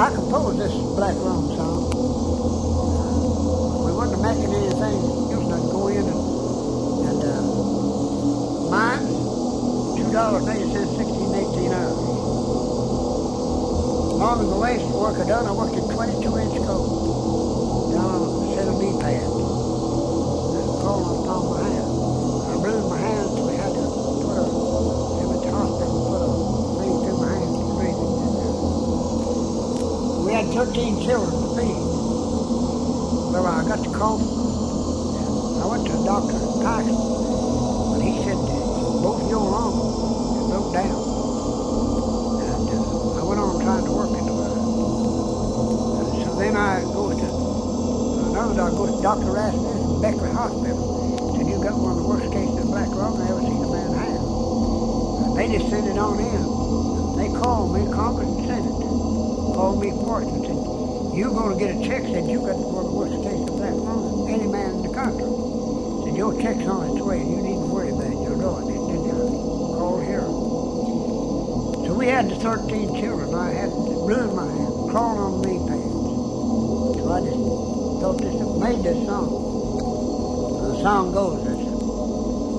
I composed this Black Rum song. We wasn't making anything. Used to go in and mine, $2.80, 16, 18 hours. Long as the last work I done, I worked in 22-inch coat down on a set of knee pads. And crawling on the palm of my hand. I bruised my hand, so we had to put a, they went to the hospital and put a thing through my hand to freeze it. We had 13 children to feed. Well, I got the cold. I went to the doctor in Tyson, but he said both your lungs had broke down. And I went on trying to work in the world. So then I go to another doctor, go to Dr. Rasmus in Beckley Hospital. Said, you got one of the worst cases of black lung I ever seen a man have. And they just sent it on in. They called me, Congress and Senate, called me for it and said, you're going to get a check, said you got one of the worst cases of black lung of any man in the country. Said your check's on its way and you needn't worry about it, you'll know it. And then called here. So we had the 13 children. I had ruined my hand, crawling on knee pads. So I just thought this made this song. The song goes,